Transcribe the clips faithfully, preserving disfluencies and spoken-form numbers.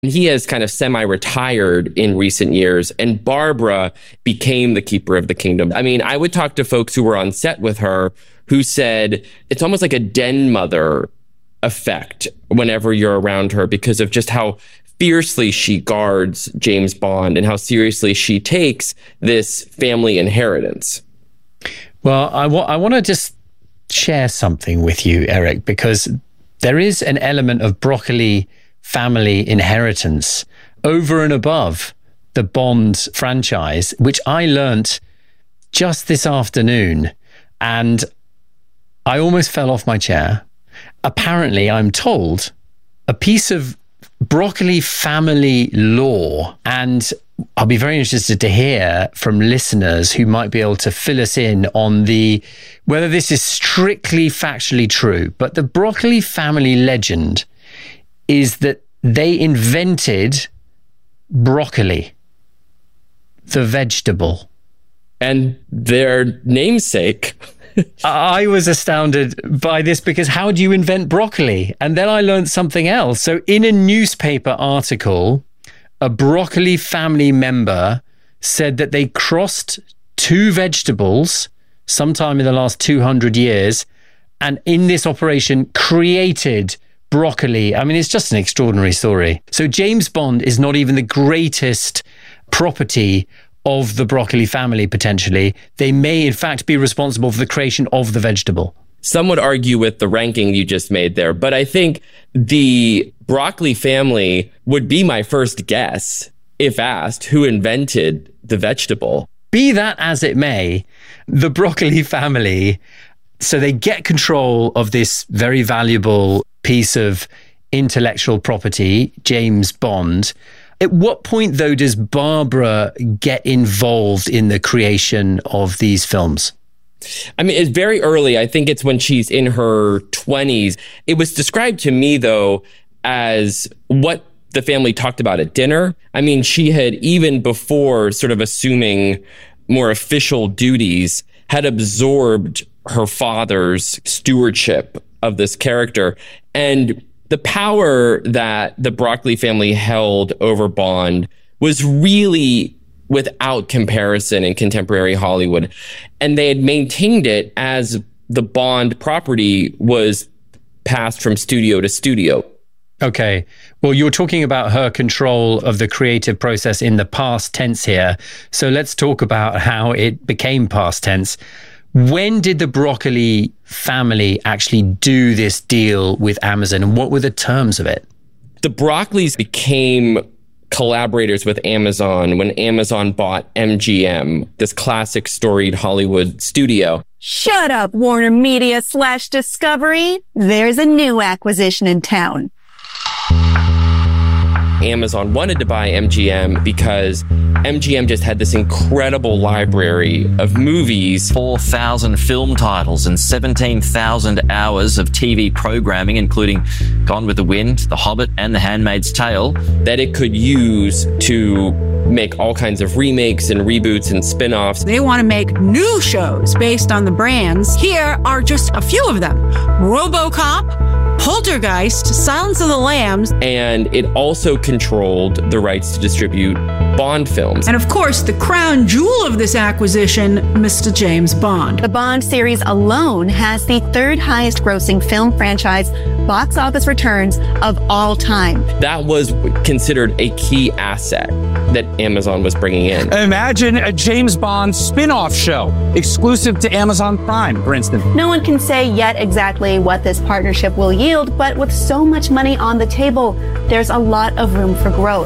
He has kind of semi-retired in recent years, and Barbara became the keeper of the kingdom. I mean, I would talk to folks who were on set with her who said it's almost like a den mother effect whenever you're around her because of just how fiercely she guards James Bond and how seriously she takes this family inheritance. Well, I, wa- I want to just share something with you, Eric, because there is an element of Broccoli family inheritance over and above the Bond franchise, which I learnt just this afternoon, and I almost fell off my chair. Apparently, I'm told, a piece of Broccoli family lore, and I'll be very interested to hear from listeners who might be able to fill us in on the whether this is strictly factually true, but the Broccoli family legend is that they invented broccoli, the vegetable. And their namesake. I was astounded by this because how do you invent broccoli? And then I learned something else. So in a newspaper article, a broccoli family member said that they crossed two vegetables sometime in the last two hundred years, and in this operation created broccoli. I mean, it's just an extraordinary story. So James Bond is not even the greatest property of the broccoli family, potentially. They may, in fact, be responsible for the creation of the vegetable. Some would argue with the ranking you just made there, but I think the broccoli family would be my first guess, if asked, who invented the vegetable. Be that as it may, the broccoli family, so they get control of this very valuable piece of intellectual property, James Bond. At what point, though, does Barbara get involved in the creation of these films? I mean, it's very early. I think it's when she's in her twenties. It was described to me, though, as what the family talked about at dinner. I mean, she had, even before sort of assuming more official duties, had absorbed her father's stewardship of this character. And the power that the Broccoli family held over Bond was really without comparison in contemporary Hollywood. And they had maintained it as the Bond property was passed from studio to studio. Okay. Well, you're talking about her control of the creative process in the past tense here. So let's talk about how it became past tense. When did the Broccoli family actually do this deal with Amazon, and what were the terms of it? The Broccoli's became collaborators with Amazon when Amazon bought M G M, this classic storied Hollywood studio. Shut up, Warner Media slash Discovery. There's a new acquisition in town. Amazon wanted to buy M G M because M G M just had this incredible library of movies. four thousand film titles and seventeen thousand hours of T V programming, including Gone with the Wind, The Hobbit, and The Handmaid's Tale, that it could use to make all kinds of remakes and reboots and spin-offs. They want to make new shows based on the brands. Here are just a few of them. RoboCop, Poltergeist, Silence of the Lambs. And it also controlled the rights to distribute Bond films. And of course, the crown jewel of this acquisition, Mister James Bond. The Bond series alone has the third highest grossing film franchise box office returns of all time. That was considered a key asset that Amazon was bringing in. Imagine a James Bond spin-off show exclusive to Amazon Prime, for instance. No one can say yet exactly what this partnership will yield, but with so much money on the table, there's a lot of room for growth.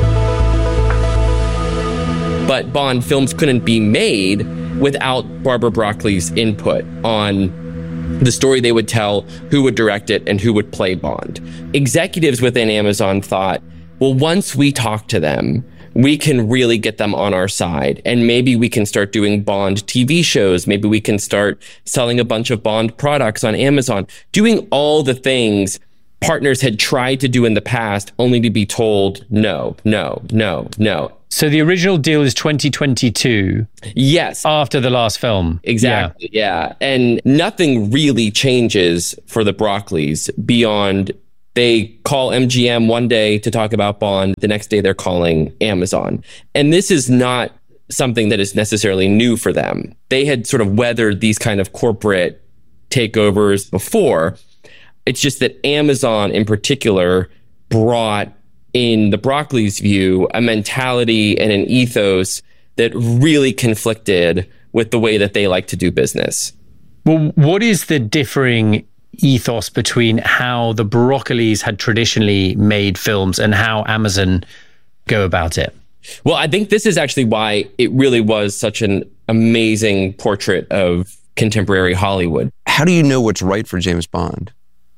But Bond films couldn't be made without Barbara Broccoli's input on the story they would tell, who would direct it, and who would play Bond. Executives within Amazon thought, well, once we talk to them, we can really get them on our side. And maybe we can start doing Bond T V shows. Maybe we can start selling a bunch of Bond products on Amazon, doing all the things partners had tried to do in the past, only to be told, no, no, no, no. So the original deal is twenty twenty-two. Yes. After the last film. Exactly. Yeah. yeah. And nothing really changes for the Broccoli's beyond They call M G M one day to talk about Bond. The next day, they're calling Amazon. And this is not something that is necessarily new for them. They had sort of weathered these kind of corporate takeovers before. It's just that Amazon in particular brought, in the Broccoli's view, a mentality and an ethos that really conflicted with the way that they like to do business. Well, what is the differing ethos between how the Broccolis had traditionally made films and how Amazon go about it? Well, I think this is actually why it really was such an amazing portrait of contemporary Hollywood. How do you know what's right for James Bond?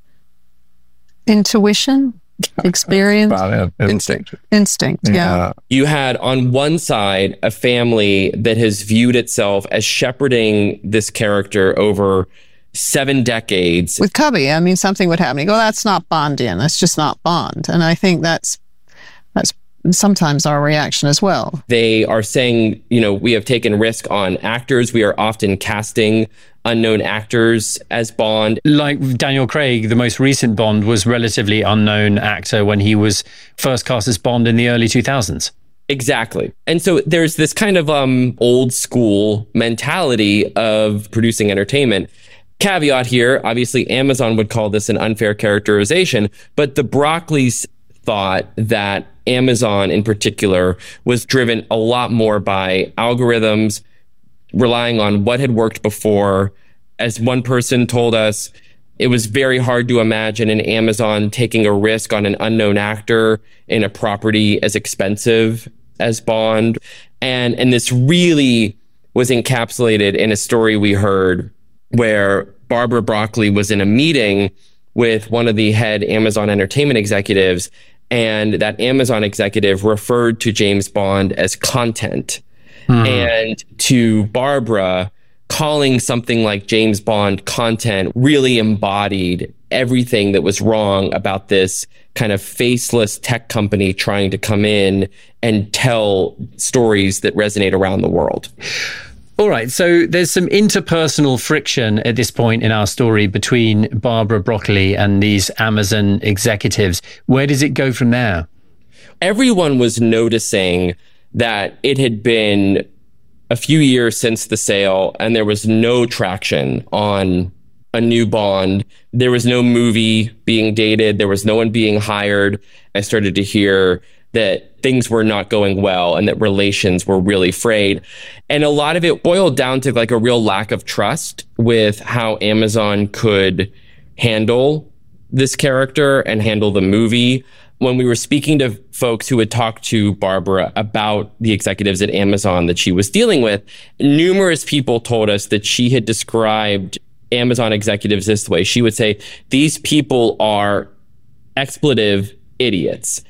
Intuition, experience, Instinct. instinct. Yeah. You had on one side a family that has viewed itself as shepherding this character over seven decades. With Cubby, I mean, something would happen. You go, that's not Bondian. That's just not Bond. And I think that's that's sometimes our reaction as well. They are saying, you know, we have taken risk on actors. We are often casting unknown actors as Bond. Like Daniel Craig, the most recent Bond was relatively unknown actor when he was first cast as Bond in the early two thousands. Exactly. And so there's this kind of um, old school mentality of producing entertainment. Caveat here, obviously Amazon would call this an unfair characterization, but the Broccoli's thought that Amazon in particular was driven a lot more by algorithms, relying on what had worked before. As one person told us, it was very hard to imagine an Amazon taking a risk on an unknown actor in a property as expensive as Bond. And, and this really was encapsulated in a story we heard where Barbara Broccoli was in a meeting with one of the head Amazon entertainment executives, and that Amazon executive referred to James Bond as content. Hmm. And to Barbara, calling something like James Bond content really embodied everything that was wrong about this kind of faceless tech company trying to come in and tell stories that resonate around the world. All right, so there's some interpersonal friction at this point in our story between Barbara Broccoli and these Amazon executives. Where does it go from there? Everyone was noticing that it had been a few years since the sale and there was no traction on a new Bond. There was no movie being dated. There was no one being hired. I started to hear that things were not going well and that relations were really frayed. And a lot of it boiled down to like a real lack of trust with how Amazon could handle this character and handle the movie. When we were speaking to folks who had talked to Barbara about the executives at Amazon that she was dealing with, numerous people told us that she had described Amazon executives this way. She would say, these people are expletive idiots.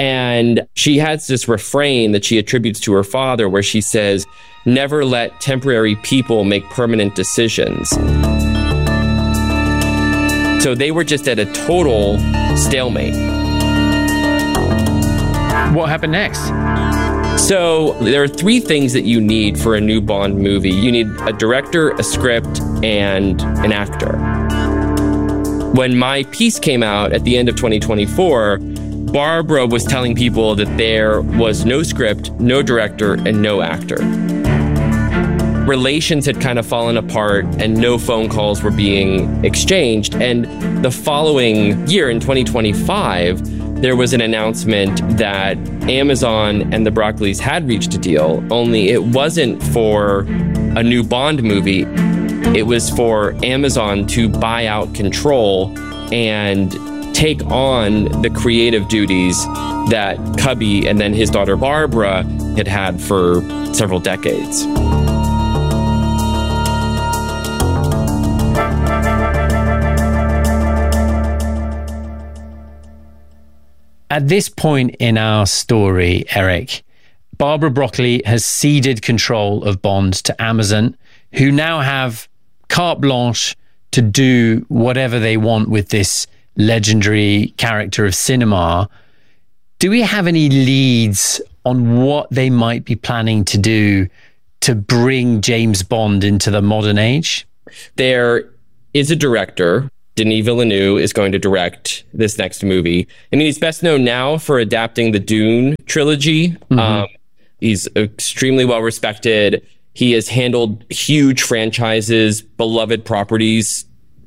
And she has this refrain that she attributes to her father where she says, never let temporary people make permanent decisions. So they were just at a total stalemate. What happened next? So there are three things that you need for a new Bond movie. You need a director, a script, and an actor. When my piece came out at the end of twenty twenty-four, Barbara was telling people that there was no script, no director, and no actor. Relations had kind of fallen apart and no phone calls were being exchanged. And the following year, in twenty twenty-five, there was an announcement that Amazon and the Broccolis had reached a deal, only it wasn't for a new Bond movie. It was for Amazon to buy out control and take on the creative duties that Cubby and then his daughter Barbara had had for several decades. At this point in our story, Eric, Barbara Broccoli has ceded control of Bond to Amazon, who now have carte blanche to do whatever they want with this legendary character of cinema. Do we have any leads on what they might be planning to do to bring James Bond into the modern age? There is a director Denis Villeneuve is going to direct this next movie. I mean, he's best known now for adapting the Dune trilogy. Mm-hmm. Um, he's extremely well respected. He has handled huge franchises, beloved properties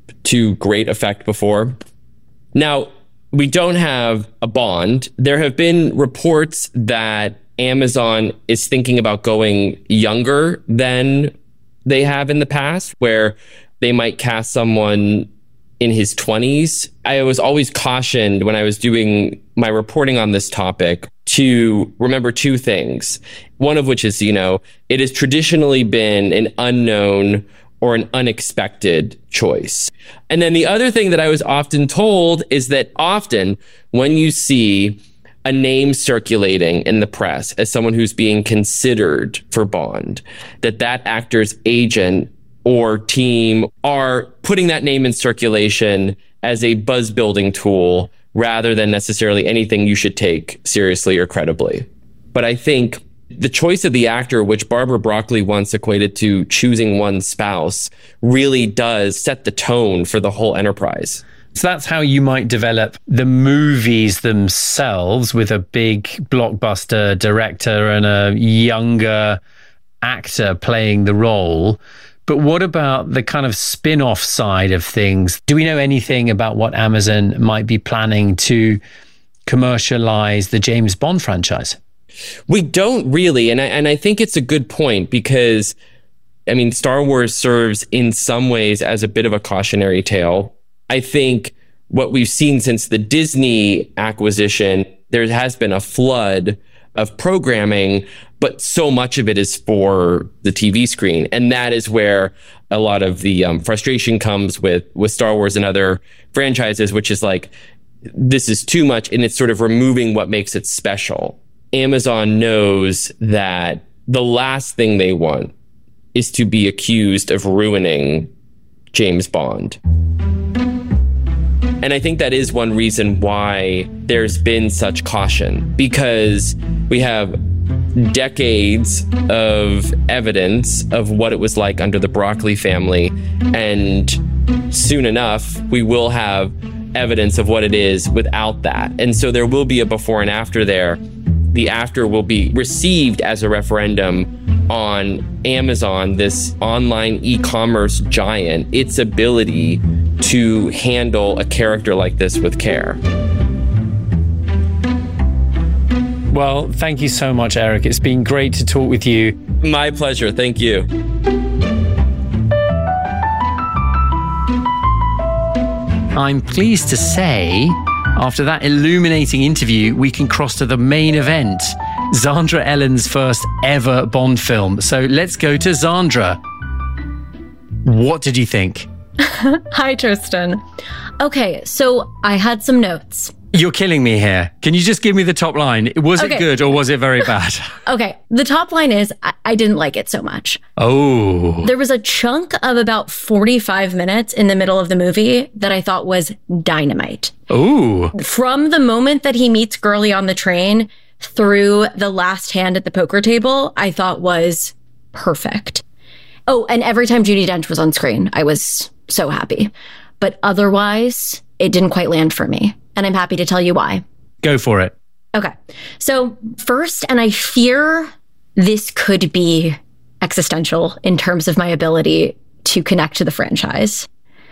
to great effect before. Now, we don't have a Bond. There have been reports that Amazon is thinking about going younger than they have in the past, where they might cast someone in his twenties. I was always cautioned when I was doing my reporting on this topic to remember two things. One of which is, you know, it has traditionally been an unknown or an unexpected choice. And then the other thing that I was often told is that often when you see a name circulating in the press as someone who's being considered for Bond, that that actor's agent or team are putting that name in circulation as a buzz building tool rather than necessarily anything you should take seriously or credibly. But I think the choice of the actor, which Barbara Broccoli once equated to choosing one's spouse, really does set the tone for the whole enterprise. So that's how you might develop the movies themselves, with a big blockbuster director and a younger actor playing the role. But what about the kind of spin-off side of things? Do we know anything about what Amazon might be planning to commercialize the James Bond franchise? We don't really. And I, and I think it's a good point because, I mean, Star Wars serves in some ways as a bit of a cautionary tale. I think what we've seen since the Disney acquisition, there has been a flood of programming, but so much of it is for the T V screen. And that is where a lot of the um, frustration comes with, with Star Wars and other franchises, which is like, this is too much and it's sort of removing what makes it special. Amazon knows that the last thing they want is to be accused of ruining James Bond. And I think that is one reason why there's been such caution, because we have decades of evidence of what it was like under the Broccoli family. And soon enough, we will have evidence of what it is without that. And so there will be a before and after there. The after will be received as a referendum on Amazon, this online e-commerce giant, its ability to handle a character like this with care. Well, thank you so much, Eric. It's been great to talk with you. My pleasure. Thank you. I'm pleased to say, after that illuminating interview, we can cross to the main event, Zandra Ellen's first ever Bond film. So let's go to Zandra. What did you think? Hi, Tristan. Okay, so I had some notes. You're killing me here. Can you just give me the top line? Was okay. it good or was it very bad? Okay, the top line is I-, I didn't like it so much. Oh. There was a chunk of about forty-five minutes in the middle of the movie that I thought was dynamite. Ooh. From the moment that he meets Gurley on the train through the last hand at the poker table, I thought was perfect. Oh, and every time Judi Dench was on screen, I was so happy. But otherwise, it didn't quite land for me. And I'm happy to tell you why. Go for it. Okay. So first, and I fear this could be existential in terms of my ability to connect to the franchise.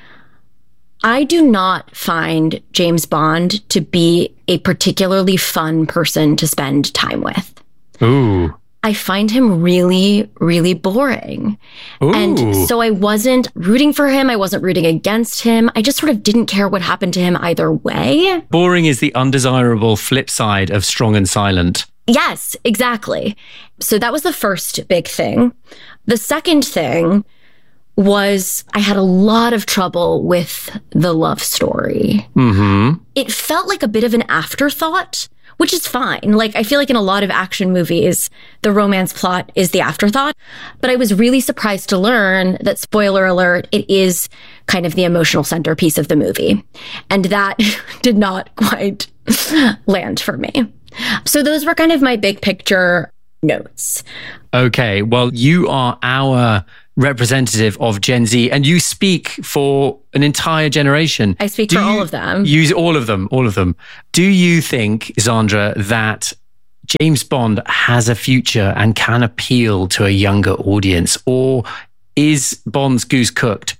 I do not find James Bond to be a particularly fun person to spend time with. Ooh. I find him really, really boring. Ooh. And so I wasn't rooting for him. I wasn't rooting against him. I just sort of didn't care what happened to him either way. Boring is the undesirable flip side of strong and silent. Yes, exactly. So that was the first big thing. The second thing was I had a lot of trouble with the love story. Mm-hmm. It felt like a bit of an afterthought, which is fine. Like, I feel like in a lot of action movies, the romance plot is the afterthought. But I was really surprised to learn that, spoiler alert, it is kind of the emotional centerpiece of the movie. And that did not quite land for me. So those were kind of my big picture notes. Okay, well, you are our representative of Gen Z, and you speak for an entire generation. I speak Do for you all of them. Use all of them, all of them. Do you think, Zandra, that James Bond has a future and can appeal to a younger audience, or is Bond's goose cooked?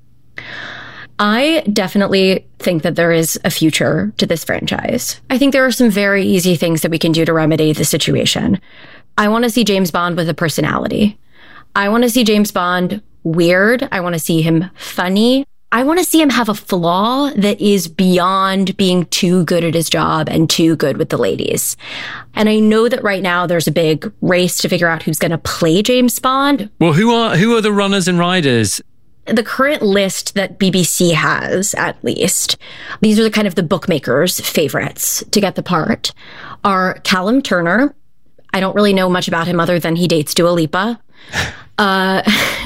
I definitely think that there is a future to this franchise. I think there are some very easy things that we can do to remedy the situation. I want to see James Bond with a personality. I want to see James Bond weird. I want to see him funny. I want to see him have a flaw that is beyond being too good at his job and too good with the ladies. And I know that right now there's a big race to figure out who's going to play James Bond. Well, who are who are the runners and riders? The current list that B B C has, at least, these are the kind of the bookmakers' favorites to get the part, are Callum Turner. I don't really know much about him other than he dates Dua Lipa. Uh,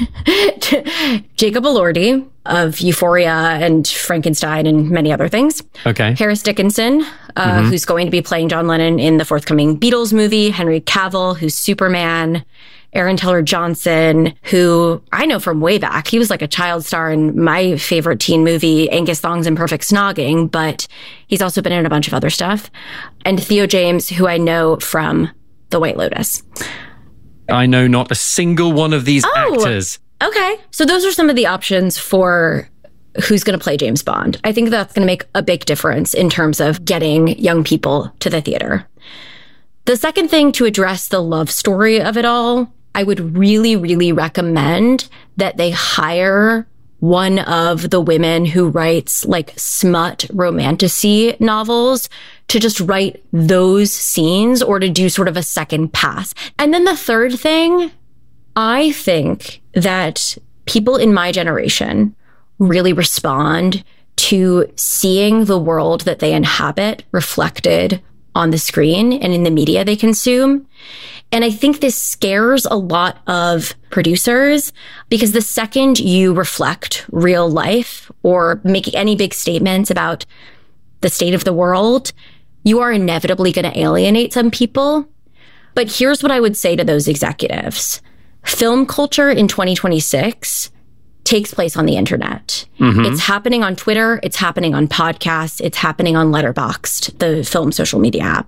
Jacob Elordi of Euphoria and Frankenstein and many other things. Okay. Harris Dickinson, uh, mm-hmm. who's going to be playing John Lennon in the forthcoming Beatles movie. Henry Cavill, who's Superman. Aaron Taylor-Johnson, who I know from way back. He was like a child star in my favorite teen movie, Angus Thongs and Perfect Snogging, but he's also been in a bunch of other stuff. And Theo James, who I know from The White Lotus. I know not a single one of these oh, actors. Okay. So those are some of the options for who's going to play James Bond. I think that's going to make a big difference in terms of getting young people to the theater. The second thing, to address the love story of it all, I would really, really recommend that they hire one of the women who writes like smut romantasy novels to just write those scenes, or to do sort of a second pass. And then the third thing, I think that people in my generation really respond to seeing the world that they inhabit reflected on the screen and in the media they consume. And I think this scares a lot of producers, because the second you reflect real life or make any big statements about the state of the world, you are inevitably going to alienate some people. But here's what I would say to those executives. Film culture in twenty twenty-six takes place on the internet. Mm-hmm. It's happening on Twitter. It's happening on podcasts. It's happening on Letterboxd, the film social media app.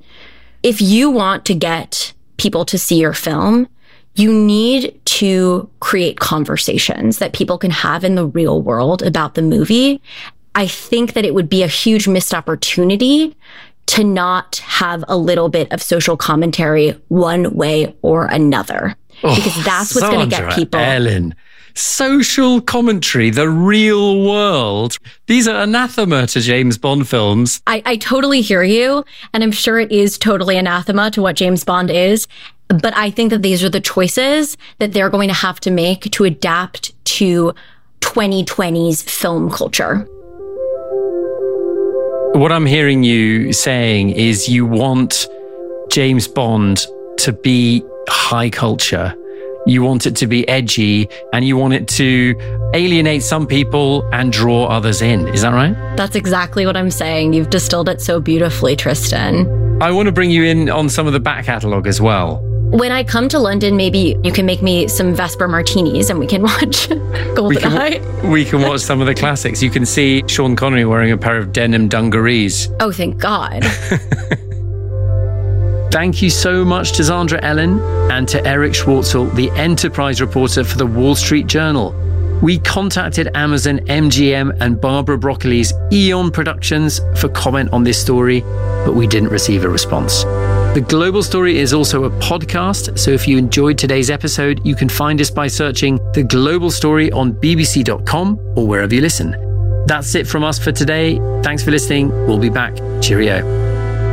If you want to get people to see your film, you need to create conversations that people can have in the real world about the movie. I think that it would be a huge missed opportunity to not have a little bit of social commentary one way or another, oh, because that's what's going to get people. Ellen, social commentary, the real world. These are anathema to James Bond films. I, I totally hear you, and I'm sure it is totally anathema to what James Bond is. But I think that these are the choices that they're going to have to make to adapt to twenty twenty's film culture. What I'm hearing you saying is you want James Bond to be high culture. You want it to be edgy, and you want it to alienate some people and draw others in. Is that right? That's exactly what I'm saying. You've distilled it so beautifully, Tristan. I want to bring you in on some of the back catalogue as well. When I come to London, maybe you can make me some Vesper martinis and we can watch GoldenEye. We can, we can watch some of the classics. You can see Sean Connery wearing a pair of denim dungarees. Oh, thank God. Thank you so much to Zandra Ellen and to Eric Schwartzel, the enterprise reporter for the Wall Street Journal. We contacted Amazon, M G M, and Barbara Broccoli's Eon Productions for comment on this story, but we didn't receive a response. The Global Story is also a podcast, so if you enjoyed today's episode, you can find us by searching The Global Story on B B C dot com or wherever you listen. That's it from us for today. Thanks for listening. We'll be back. Cheerio.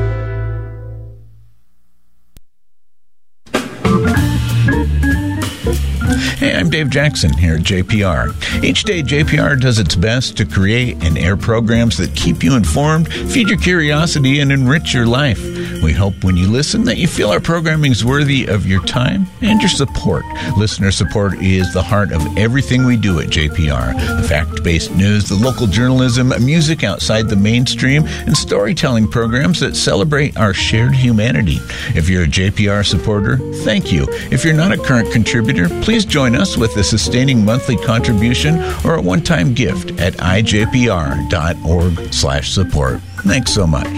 Hey, I'm Dave Jackson here at J P R. Each day, J P R does its best to create and air programs that keep you informed, feed your curiosity, and enrich your life. We hope when you listen that you feel our programming is worthy of your time and your support. Listener support is the heart of everything we do at J P R. The fact-based news, the local journalism, music outside the mainstream, and storytelling programs that celebrate our shared humanity. If you're a J P R supporter, thank you. If you're not a current contributor, please join us with a sustaining monthly contribution or a one-time gift at i j p r dot org slash support. Thanks so much.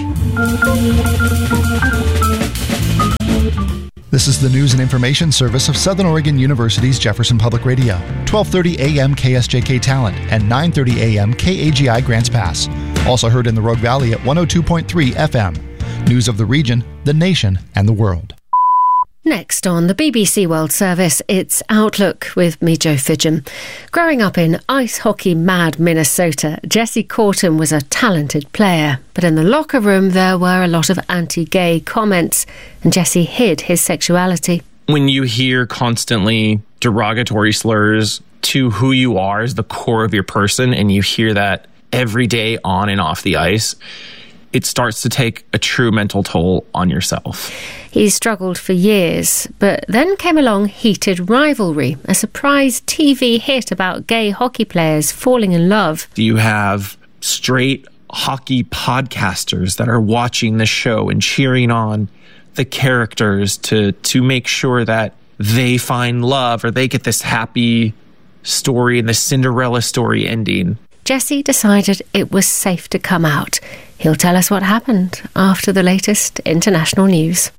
This is the news and information service of Southern Oregon University's Jefferson Public Radio, twelve thirty a.m. K S J K Talent and nine thirty a.m. K A G I Grants Pass. Also heard in the Rogue Valley at one oh two point three F M. News of the region, the nation, and the world. Next on the B B C World Service, it's Outlook with me, Jo Fidgen. Growing up in ice hockey mad Minnesota, Jesse Corton was a talented player. But in the locker room, there were a lot of anti-gay comments, and Jesse hid his sexuality. When you hear constantly derogatory slurs to who you are as the core of your person, and you hear that every day on and off the ice, it starts to take a true mental toll on yourself. He struggled for years, but then came along Heated Rivalry, a surprise T V hit about gay hockey players falling in love. You have straight hockey podcasters that are watching the show and cheering on the characters to, to make sure that they find love or they get this happy story and the Cinderella story ending. Jesse decided it was safe to come out. He'll tell us what happened after the latest international news.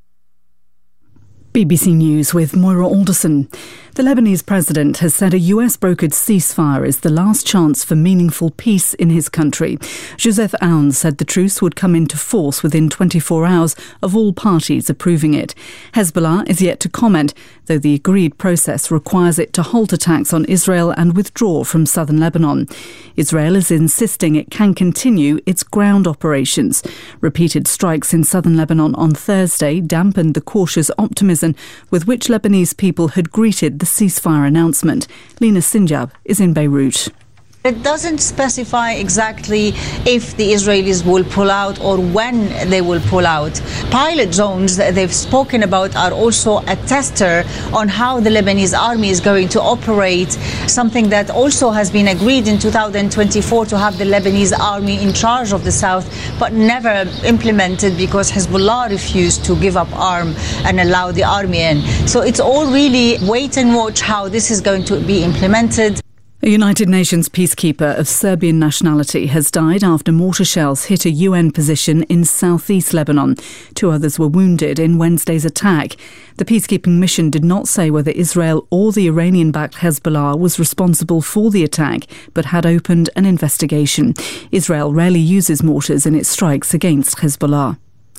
B B C News with Moira Alderson. The Lebanese president has said a U S-brokered ceasefire is the last chance for meaningful peace in his country. Joseph Aoun said the truce would come into force within twenty-four hours of all parties approving it. Hezbollah is yet to comment, though the agreed process requires it to halt attacks on Israel and withdraw from southern Lebanon. Israel is insisting it can continue its ground operations. Repeated strikes in southern Lebanon on Thursday dampened the cautious optimism with which Lebanese people had greeted the ceasefire announcement. Lena Sinjab is in Beirut. It doesn't specify exactly if the Israelis will pull out or when they will pull out. Pilot zones that they've spoken about are also a tester on how the Lebanese army is going to operate, something that also has been agreed in two thousand twenty-four to have the Lebanese army in charge of the south, but never implemented because Hezbollah refused to give up arm and allow the army in. So it's all really wait and watch how this is going to be implemented. A United Nations peacekeeper of Serbian nationality has died after mortar shells hit a U N position in southeast Lebanon. Two others were wounded in Wednesday's attack. The peacekeeping mission did not say whether Israel or the Iranian-backed Hezbollah was responsible for the attack, but had opened an investigation. Israel rarely uses mortars in its strikes against Hezbollah.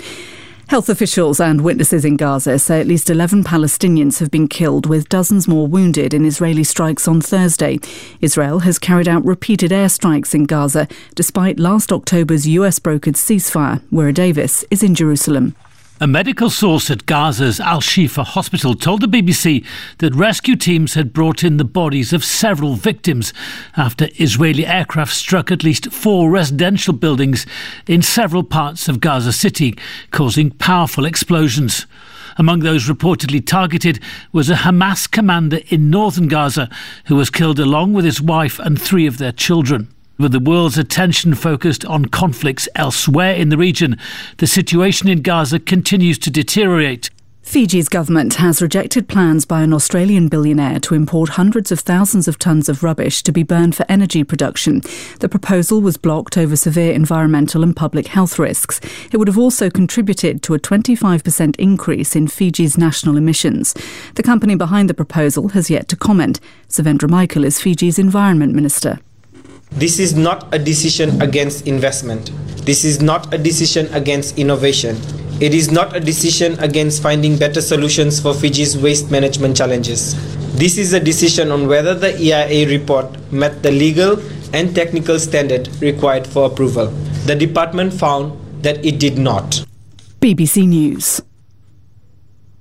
Health officials and witnesses in Gaza say at least eleven Palestinians have been killed, with dozens more wounded in Israeli strikes on Thursday. Israel has carried out repeated airstrikes in Gaza, despite last October's U S-brokered ceasefire. Wera Davis is in Jerusalem. A medical source at Gaza's Al-Shifa hospital told the B B C that rescue teams had brought in the bodies of several victims after Israeli aircraft struck at least four residential buildings in several parts of Gaza City, causing powerful explosions. Among those reportedly targeted was a Hamas commander in northern Gaza who was killed along with his wife and three of their children. With the world's attention focused on conflicts elsewhere in the region, the situation in Gaza continues to deteriorate. Fiji's government has rejected plans by an Australian billionaire to import hundreds of thousands of tonnes of rubbish to be burned for energy production. The proposal was blocked over severe environmental and public health risks. It would have also contributed to a twenty-five percent increase in Fiji's national emissions. The company behind the proposal has yet to comment. Savendra Michael is Fiji's Environment Minister. This is not a decision against investment. This is not a decision against innovation. It is not a decision against finding better solutions for Fiji's waste management challenges. This is a decision on whether the E I A report met the legal and technical standard required for approval. The department found that it did not. B B C News.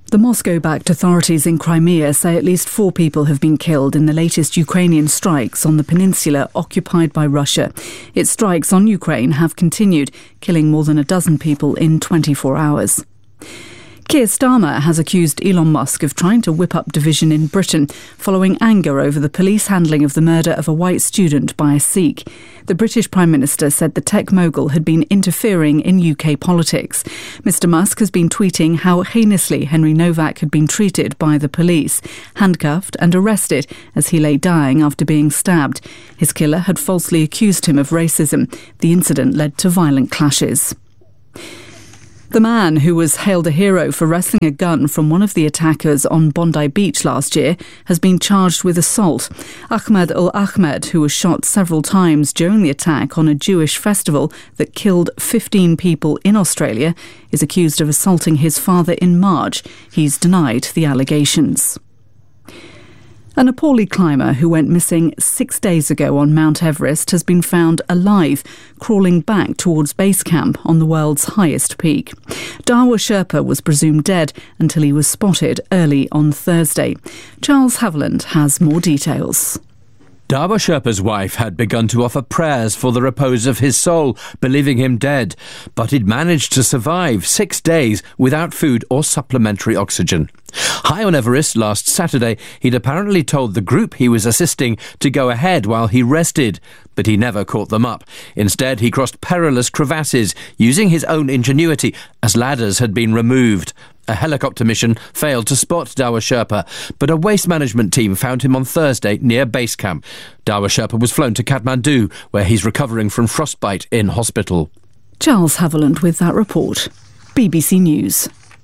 The Moscow-backed authorities in Crimea say at least four people have been killed in the latest Ukrainian strikes on the peninsula occupied by Russia. Its strikes on Ukraine have continued, killing more than a dozen people in twenty-four hours. Keir Starmer has accused Elon Musk of trying to whip up division in Britain following anger over the police handling of the murder of a white student by a Sikh. The British Prime Minister said the tech mogul had been interfering in U K politics. Mister Musk has been tweeting how heinously Henry Novak had been treated by the police, handcuffed and arrested as he lay dying after being stabbed. His killer had falsely accused him of racism. The incident led to violent clashes. The man who was hailed a hero for wresting a gun from one of the attackers on Bondi Beach last year has been charged with assault. Ahmed Al-Ahmed, who was shot several times during the attack on a Jewish festival that killed fifteen people in Australia, is accused of assaulting his father in March. He's denied the allegations. A Nepali climber who went missing six days ago on Mount Everest has been found alive, crawling back towards base camp on the world's highest peak. Dawa Sherpa was presumed dead until he was spotted early on Thursday. Charles Haviland has more details. Dawa Sherpa's wife had begun to offer prayers for the repose of his soul, believing him dead, but he'd managed to survive six days without food or supplementary oxygen. High on Everest last Saturday, he'd apparently told the group he was assisting to go ahead while he rested, but he never caught them up. Instead, he crossed perilous crevasses using his own ingenuity as ladders had been removed. A helicopter mission failed to spot Dawa Sherpa, but a waste management team found him on Thursday near base camp. Dawa Sherpa was flown to Kathmandu, where he's recovering from frostbite in hospital. Charles Haviland with that report. B B C News.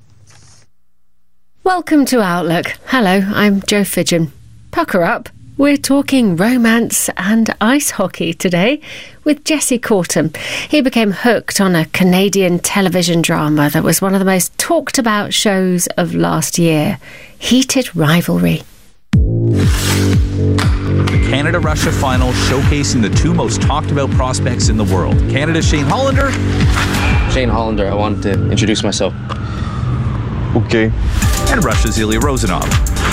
Welcome to Outlook. Hello, I'm Jo Fidgen. Pucker up. We're talking romance and ice hockey today with Jesse Cortum. He became hooked on a Canadian television drama that was one of the most talked about shows of last year, Heated Rivalry. The Canada-Russia final showcasing the two most talked about prospects in the world. Canada's Shane Hollander. Shane Hollander, I wanted to introduce myself. Okay. And Russia's Ilya Rozanov.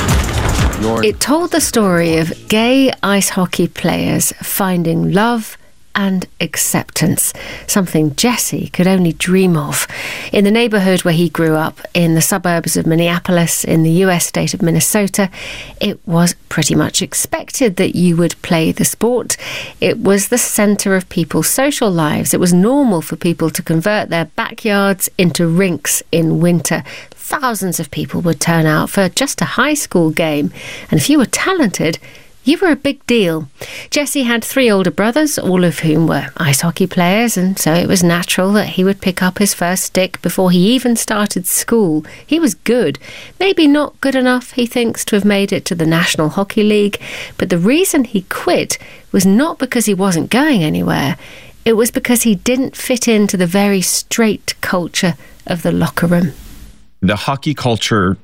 It told the story of gay ice hockey players finding love and acceptance, something Jesse could only dream of. In the neighbourhood where he grew up, in the suburbs of Minneapolis, in the U S state of Minnesota, it was pretty much expected that you would play the sport. It was the centre of people's social lives. It was normal for people to convert their backyards into rinks in winter. Thousands of people would turn out for just a high school game, and if you were talented, you were a big deal. Jesse had three older brothers, all of whom were ice hockey players, and so it was natural that he would pick up his first stick before he even started school. He was good. Maybe not good enough, he thinks, to have made it to the National Hockey League, but the reason he quit was not because he wasn't going anywhere. It was because he didn't fit into the very straight culture of the locker room. The hockey culture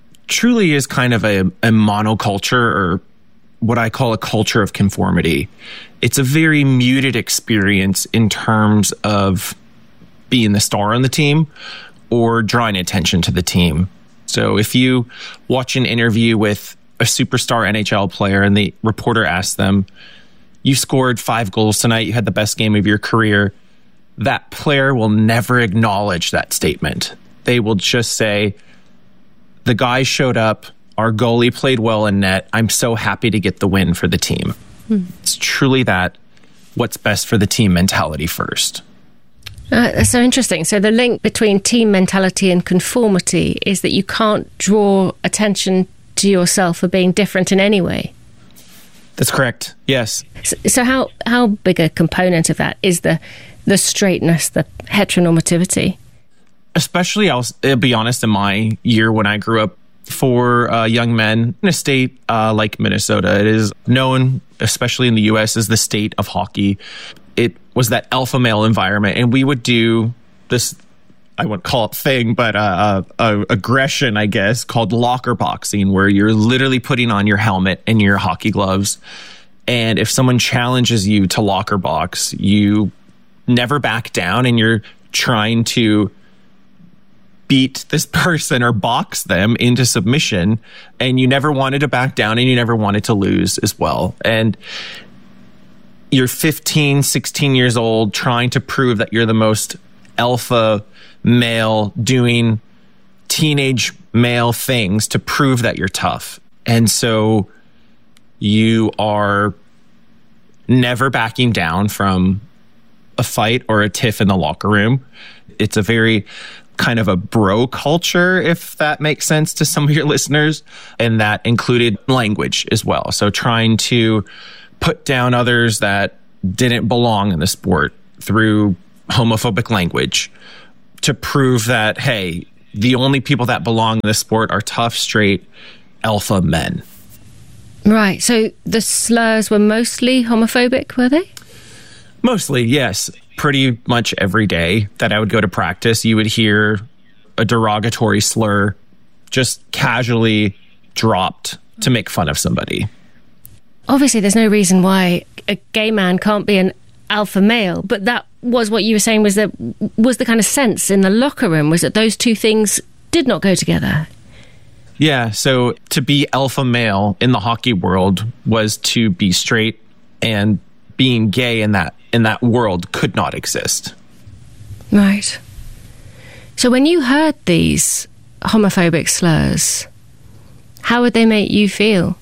truly is kind of a, a monoculture, or what I call a culture of conformity. It's a very muted experience in terms of being the star on the team or drawing attention to the team. So if you watch an interview with a superstar N H L player and the reporter asks them, you scored five goals tonight, you had the best game of your career, that player will never acknowledge that statement. They will just say, the guy showed up, our goalie played well in net, I'm so happy to get the win for the team. Hmm. It's truly that what's best for the team mentality first. Uh, that's so interesting. So the link between team mentality and conformity is that you can't draw attention to yourself for being different in any way. That's correct, yes. So, so how, how big a component of that is the, the straightness, the heteronormativity? Especially, I'll, I'll be honest, in my year when I grew up, for uh, young men in a state uh, like Minnesota, it is known, especially in the U S, as the state of hockey. It was that alpha male environment, and we would do this, I wouldn't call it thing, but uh, uh, aggression, I guess, called locker boxing, where you're literally putting on your helmet and your hockey gloves. And if someone challenges you to locker box, you never back down, and you're trying to beat this person or box them into submission, and you never wanted to back down and you never wanted to lose as well. And you're fifteen, sixteen years old trying to prove that you're the most alpha male, doing teenage male things to prove that you're tough. And so you are never backing down from a fight or a tiff in the locker room. It's a very kind of a bro culture, if that makes sense to some of your listeners. And that included language as well. So trying to put down others that didn't belong in the sport through homophobic language to prove that, hey, the only people that belong in the sport are tough, straight, alpha men. Right. So the slurs were mostly homophobic, were they? Mostly, yes. Pretty much every day that I would go to practice, you would hear a derogatory slur just casually dropped to make fun of somebody. Obviously, there's no reason why a gay man can't be an alpha male, but that was what you were saying was that was the kind of sense in the locker room, was that those two things did not go together. Yeah, so to be alpha male in the hockey world was to be straight, and being gay in that in that world could not exist. Right. So when you heard these homophobic slurs, how would they make you feel?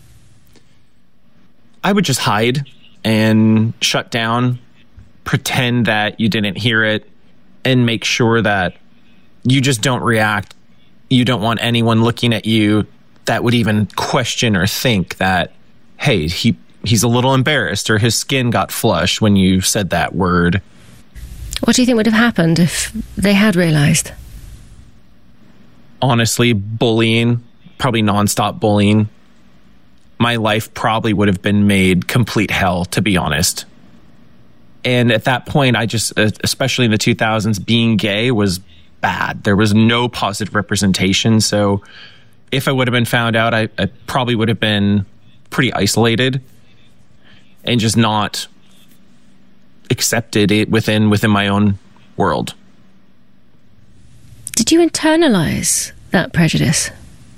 I would just hide and shut down, pretend that you didn't hear it, and make sure that you just don't react. You don't want anyone looking at you that would even question or think that, hey, he he's a little embarrassed or his skin got flushed when you said that word. What do you think would have happened if they had realized? Honestly, bullying, probably nonstop bullying. My life probably would have been made complete hell, to be honest. And at that point, I just, especially in the two thousands, being gay was bad. There was no positive representation. So if I would have been found out, I, I probably would have been pretty isolated and just not accepted it within within my own world. Did you internalize that prejudice?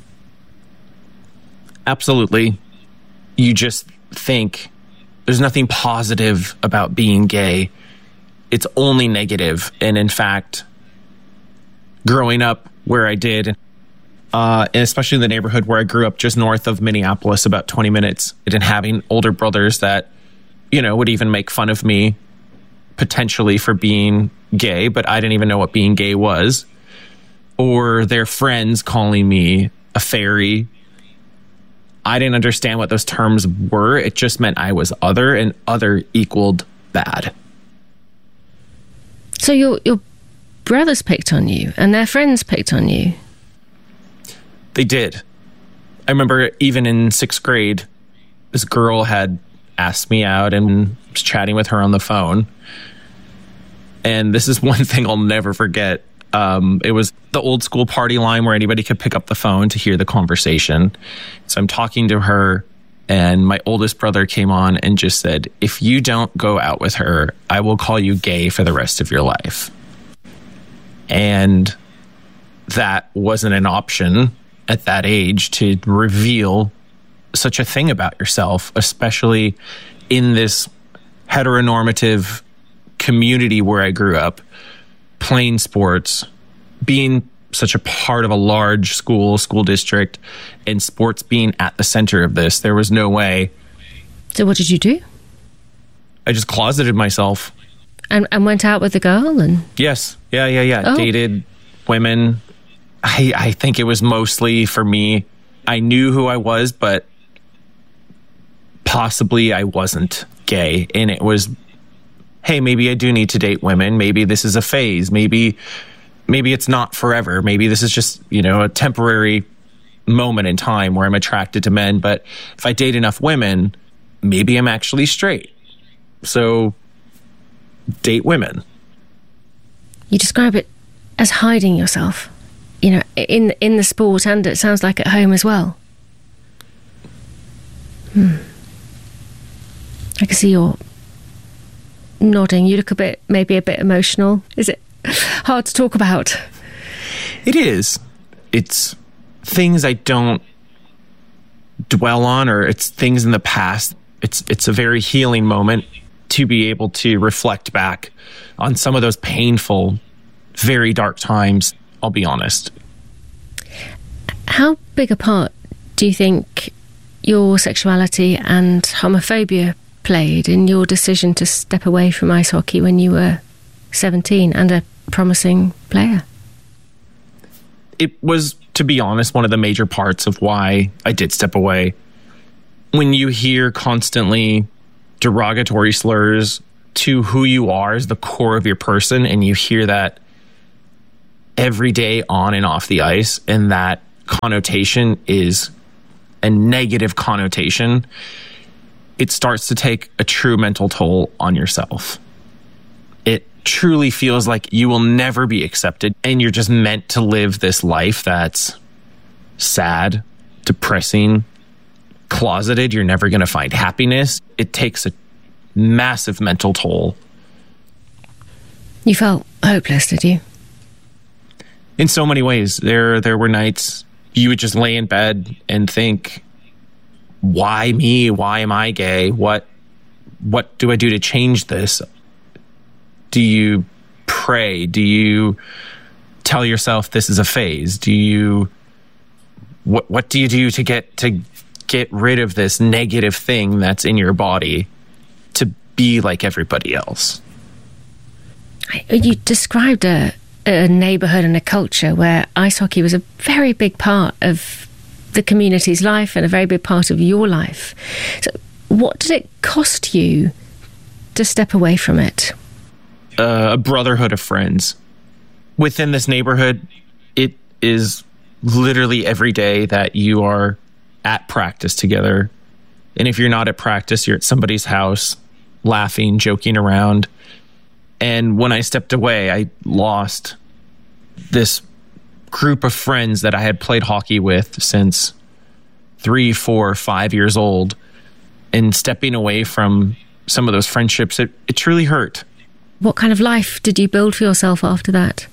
Absolutely. You just think there's nothing positive about being gay. It's only negative. And in fact, growing up where I did, uh, and especially in the neighborhood where I grew up just north of Minneapolis, about twenty minutes, and having older brothers that, you know, would even make fun of me potentially for being gay, but I didn't even know what being gay was. Or their friends calling me a fairy. I didn't understand what those terms were. It just meant I was other, and other equaled bad. So your your brothers picked on you, and their friends picked on you? They did. I remember even in sixth grade, this girl had asked me out and was chatting with her on the phone. And this is one thing I'll never forget. Um, it was the old school party line where anybody could pick up the phone to hear the conversation. So I'm talking to her, and my oldest brother came on and just said, if you don't go out with her, I will call you gay for the rest of your life. And that wasn't an option at that age to reveal such a thing about yourself, especially in this heteronormative community where I grew up, playing sports, being such a part of a large school, school district, and sports being at the center of this. There was no way. So what did you do? I just closeted myself. And, and went out with the girl? And Yes. Yeah, yeah, yeah. Oh. Dated women. I, I think it was mostly for me. I knew who I was, but possibly I wasn't gay. And it was, hey, maybe I do need to date women. Maybe this is a phase. Maybe maybe it's not forever. Maybe this is just, you know, a temporary moment in time where I'm attracted to men. But if I date enough women, maybe I'm actually straight. So date women. you describe it as hiding yourself, you know, in in the sport, and it sounds like at home as well. Hmm. I can see you're nodding. You look a bit, maybe a bit emotional. Is it hard to talk about? It is. It's things I don't dwell on, or it's things in the past. It's it's a very healing moment to be able to reflect back on some of those painful, very dark times, I'll be honest. How big a part do you think your sexuality and homophobia played in your decision to step away from ice hockey when you were seventeen and a promising player? It was, to be honest, one of the major parts of why I did step away. When you hear constantly derogatory slurs to who you are as the core of your person, and you hear that every day on and off the ice, and that connotation is a negative connotation, it starts to take a true mental toll on yourself. It truly feels like you will never be accepted, and you're just meant to live this life that's sad, depressing, closeted. You're never going to find happiness. It takes a massive mental toll. You felt hopeless, did you? In so many ways. There there were nights you would just lay in bed and think, why me? Why am I gay? What what do I do to change this? Do you pray? Do you tell yourself this is a phase? Do you what what do you do to get to get rid of this negative thing that's in your body to be like everybody else? You described a, a neighbourhood and a culture where ice hockey was a very big part of the community's life and a very big part of your life. So what did it cost you to step away from it? Uh, a brotherhood of friends. Within this neighborhood, it is literally every day that you are at practice together. And if you're not at practice, you're at somebody's house, laughing, joking around. And when I stepped away, I lost this group of friends that I had played hockey with since three, four, five years old. And stepping away from some of those friendships, it, it truly hurt. What kind of life did you build for yourself after that?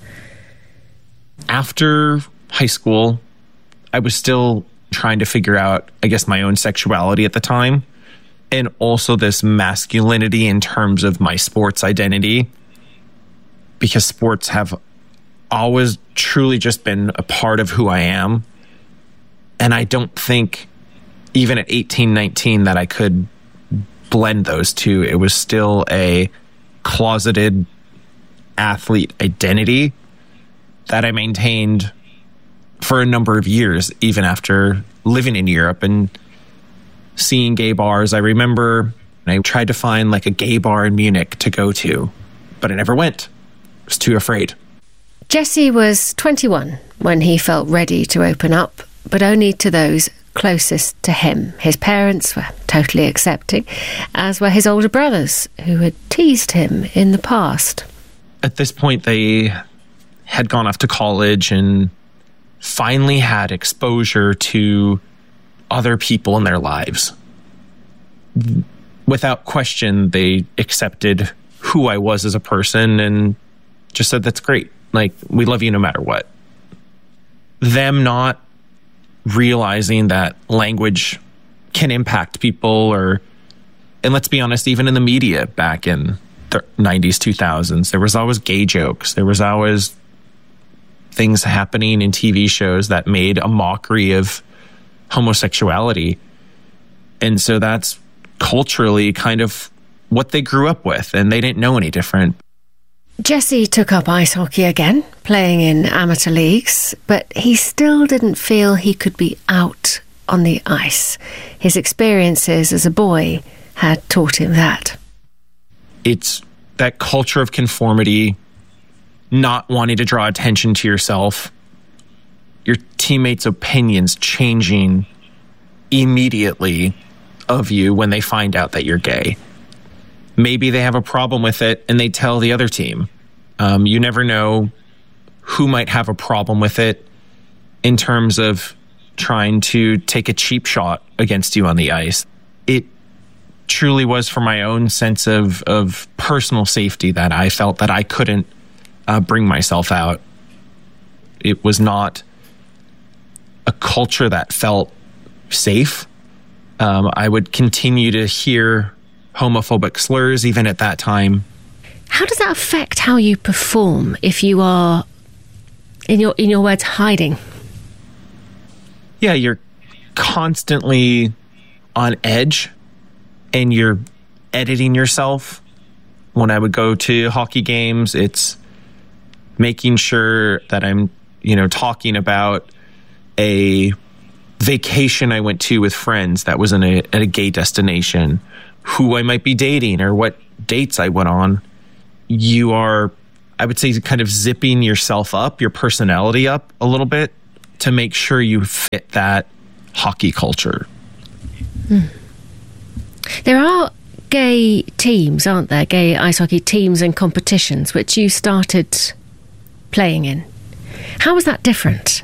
After high school, I was still trying to figure out, I guess, my own sexuality at the time, and also this masculinity in terms of my sports identity, because sports have always truly just been a part of who I am. And I don't think even at eighteen, nineteen that I could blend those two. It was still a closeted athlete identity that I maintained for a number of years, even after living in Europe and seeing gay bars. I remember I tried to find like a gay bar in Munich to go to, but I never went. I was too afraid. Jesse was twenty-one when he felt ready to open up, but only to those closest to him. His parents were totally accepting, as were his older brothers, who had teased him in the past. At this point, they had gone off to college and finally had exposure to other people in their lives. Without question, they accepted who I was as a person and just said, that's great. Like, we love you no matter what. Them not realizing that language can impact people, or, and let's be honest, even in the media back in the nineties, two thousands, there was always gay jokes. There was always things happening in T V shows that made a mockery of homosexuality. And so that's culturally kind of what they grew up with, and they didn't know any different. Jesse took up ice hockey again, playing in amateur leagues, but he still didn't feel he could be out on the ice. His experiences as a boy had taught him that. It's that culture of conformity, not wanting to draw attention to yourself, your teammates' opinions changing immediately of you when they find out that you're gay. Maybe they have a problem with it and they tell the other team. Um, you never know who might have a problem with it in terms of trying to take a cheap shot against you on the ice. It truly was for my own sense of, of personal safety that I felt that I couldn't uh, bring myself out. It was not a culture that felt safe. Um, I would continue to hear homophobic slurs even at that time. How does that affect how you perform if you are, in your in your words, hiding? Yeah, you're constantly on edge and you're editing yourself. When I would go to hockey games, it's making sure that I'm, you know, talking about a vacation I went to with friends that was in a, at a gay destination, who I might be dating or what dates I went on. You are, I would say, kind of zipping yourself up, your personality up a little bit to make sure you fit that hockey culture. Hmm. There are gay teams, aren't there? Gay ice hockey teams and competitions, which you started playing in. How was that different?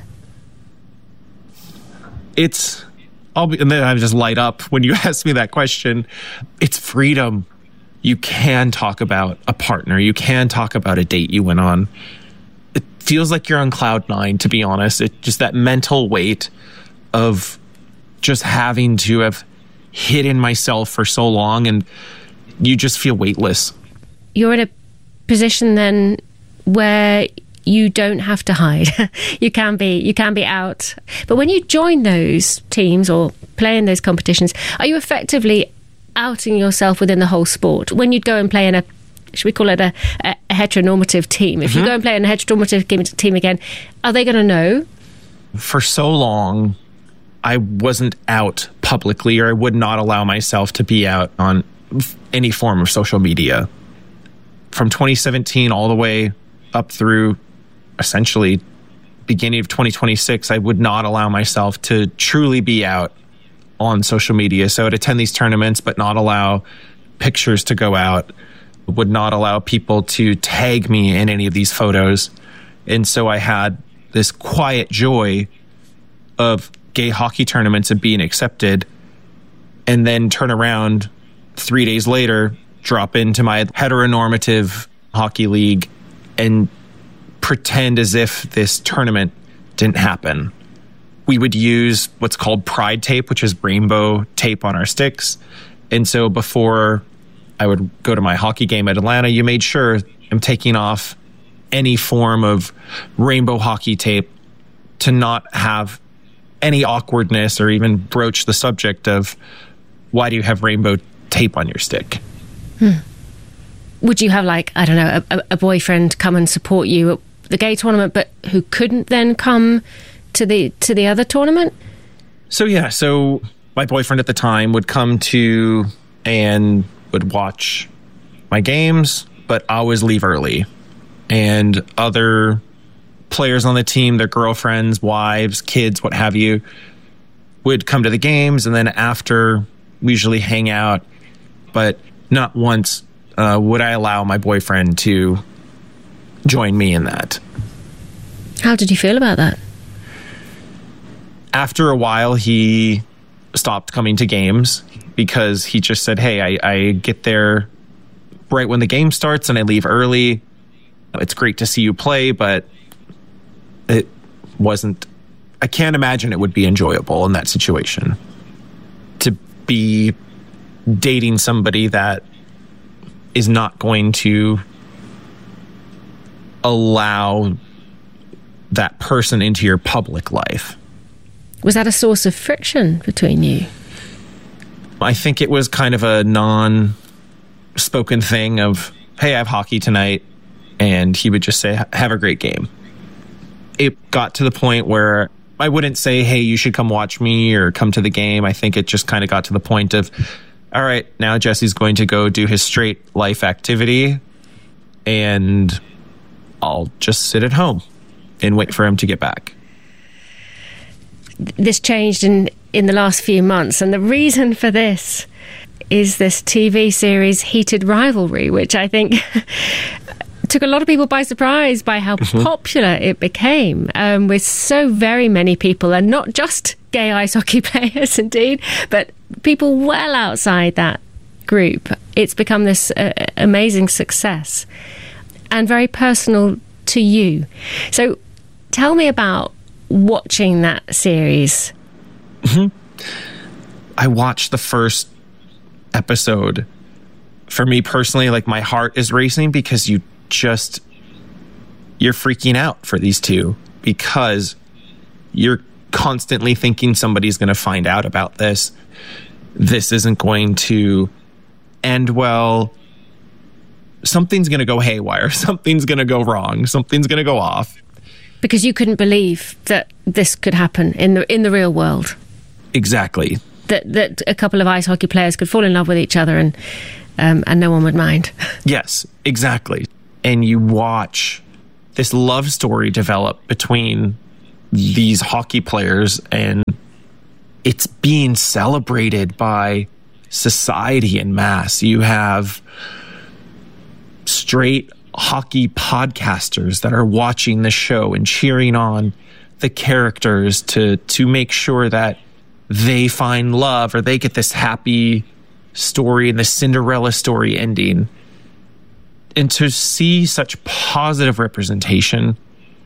It's, I'll be, and then I just light up when you ask me that question. It's freedom. You can talk about a partner. You can talk about a date you went on. It feels like you're on cloud nine, to be honest. It's just that mental weight of just having to have hidden myself for so long, and you just feel weightless. You're in a position then where you don't have to hide. you can be you can be out. But when you join those teams or play in those competitions, are you effectively outing yourself within the whole sport? When you'd go and play in a, should we call it a, a heteronormative team? If mm-hmm. you go and play in a heteronormative team again, are they going to know? For so long, I wasn't out publicly, or I would not allow myself to be out on any form of social media. From twenty seventeen all the way up through essentially beginning of twenty twenty-six, I would not allow myself to truly be out on social media. So I'd attend these tournaments, but not allow pictures to go out, would not allow people to tag me in any of these photos. And so I had this quiet joy of gay hockey tournaments and being accepted, and then turn around three days later, drop into my heteronormative hockey league and pretend as if this tournament didn't happen. We would use what's called pride tape, which is rainbow tape on our sticks. And so before I would go to my hockey game at Atlanta, you made sure I'm taking off any form of rainbow hockey tape to not have any awkwardness or even broach the subject of why do you have rainbow tape on your stick? Hmm. Would you have, like, I don't know, a, a boyfriend come and support you at the gay tournament, but who couldn't then come to the to the other tournament? So yeah, so my boyfriend at the time would come to and would watch my games, but I always leave early. And other players on the team, their girlfriends, wives, kids, what have you, would come to the games, and then after we usually hang out, but not once uh, would I allow my boyfriend to join me in that. How did you feel about that? After a while, he stopped coming to games because he just said, hey, I, I get there right when the game starts and I leave early. It's great to see you play, but it wasn't, I can't imagine it would be enjoyable in that situation to be dating somebody that is not going to allow that person into your public life. Was that a source of friction between you? I think it was kind of a non-spoken thing of, hey, I have hockey tonight. And he would just say, have a great game. It got to the point where I wouldn't say, hey, you should come watch me or come to the game. I think it just kind of got to the point of, all right, now Jesse's going to go do his straight life activity and I'll just sit at home and wait for him to get back. This changed in, in the last few months, and the reason for this is this T V series Heated Rivalry, which I think took a lot of people by surprise by how mm-hmm. popular it became, um, with so very many people, and not just gay ice hockey players indeed, but people well outside that group. It's become this uh, amazing success and very personal to you. So tell me about watching that series. Mm-hmm. I watched the first episode. For me personally, like, my heart is racing because you just, you're freaking out for these two because you're constantly thinking somebody's going to find out about this. This isn't going to end well. Something's going to go haywire. Something's going to go wrong. Something's going to go off. Because you couldn't believe that this could happen in the in the real world. Exactly. That that a couple of ice hockey players could fall in love with each other and um, and no one would mind. Yes, exactly. And you watch this love story develop between these hockey players, and it's being celebrated by society en masse. You have straight hockey podcasters that are watching the show and cheering on the characters to to make sure that they find love or they get this happy story and the Cinderella story ending. And to see such positive representation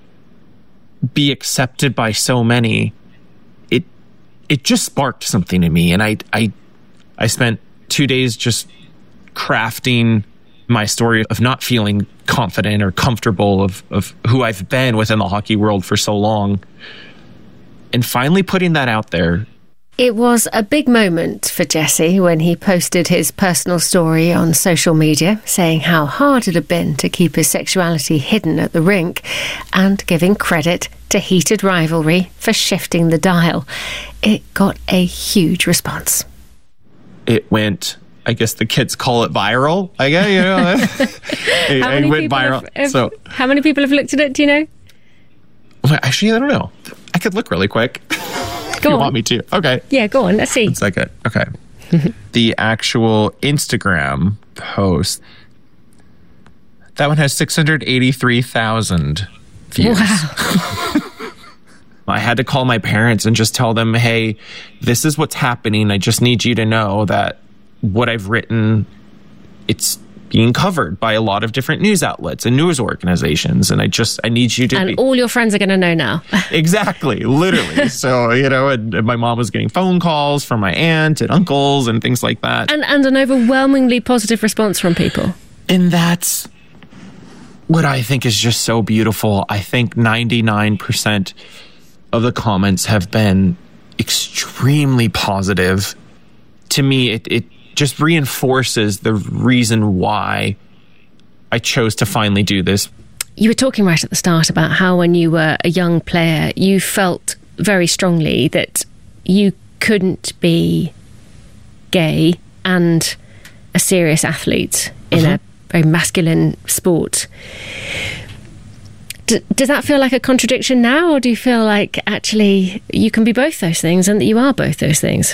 be accepted by so many, it it just sparked something in me. And I I I spent two days just crafting my story of not feeling confident or comfortable of, of who I've been within the hockey world for so long. And finally putting that out there. It was a big moment for Jesse when he posted his personal story on social media, saying how hard it had been to keep his sexuality hidden at the rink and giving credit to Heated Rivalry for shifting the dial. It got a huge response. It went, I guess the kids call it viral. I guess, you know. it, how many it went people viral. Have, have, so, how many people have looked at it, do you know? Well, actually, I don't know. I could look really quick. If Go you on. want me to. Okay. Yeah, go on. Let's see. One second. Okay. The actual Instagram post, that one has six hundred eighty-three thousand views. Wow. I had to call my parents and just tell them, hey, this is what's happening. I just need you to know that what I've written, it's being covered by a lot of different news outlets and news organizations. And I just, I need you to And be... all your friends are going to know now. Exactly, literally. So, you know, and, and my mom was getting phone calls from my aunt and uncles and things like that. And, and an overwhelmingly positive response from people. And that's what I think is just so beautiful. I think ninety-nine percent of the comments have been extremely positive. To me, it, it just reinforces the reason why I chose to finally do this. You were talking right at the start about how when you were a young player, you felt very strongly that you couldn't be gay and a serious athlete in uh-huh. a very masculine sport. D- does that feel like a contradiction now, or do you feel like actually you can be both those things and that you are both those things?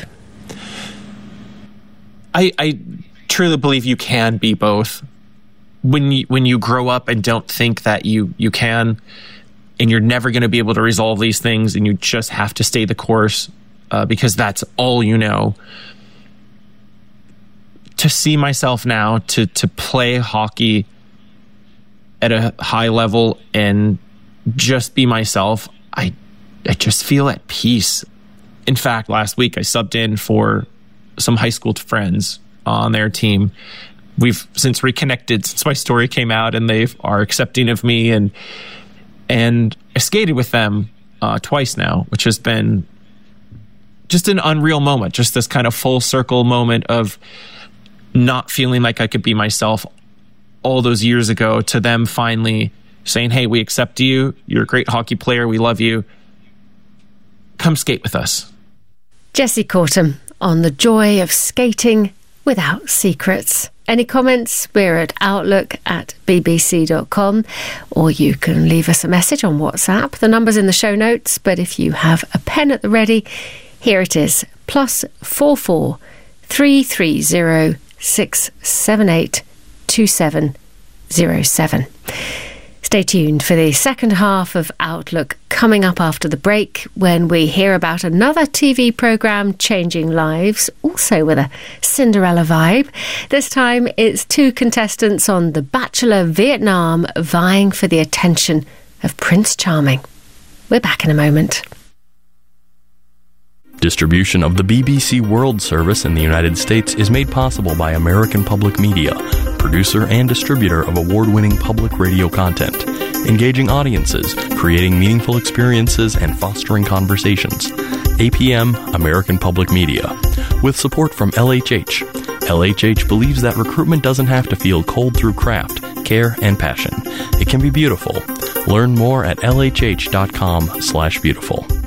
I, I truly believe you can be both. When you, when you grow up and don't think that you, you can, and you're never going to be able to resolve these things, and you just have to stay the course uh, because that's all you know. To see myself now, to, to play hockey at a high level and just be myself, I, I just feel at peace. In fact, last week I subbed in for some high school friends on their team. We've since reconnected since my story came out, and they are accepting of me, and and I skated with them uh, twice now, which has been just an unreal moment, just this kind of full circle moment of not feeling like I could be myself all those years ago, to them finally saying, hey, we accept you, you're a great hockey player, we love you, come skate with us. Jesse Courtham on the joy of skating without secrets. Any comments? We're at outlook at b b c dot com, or you can leave us a message on WhatsApp. The number's in the show notes, but if you have a pen at the ready, here it is. Plus four four three three zero six seven eight two seven zero seven. Stay tuned for the second half of Outlook coming up after the break, when we hear about another T V programme changing lives, also with a Cinderella vibe. This time it's two contestants on The Bachelor Vietnam vying for the attention of Prince Charming. We're back in a moment. Distribution of the B B C World Service in the United States is made possible by American Public Media, producer and distributor of award-winning public radio content, engaging audiences, creating meaningful experiences, and fostering conversations. A P M, American Public Media, with support from L H H. L H H believes that recruitment doesn't have to feel cold through craft, care, and passion. It can be beautiful. Learn more at L H H dot com slash beautiful.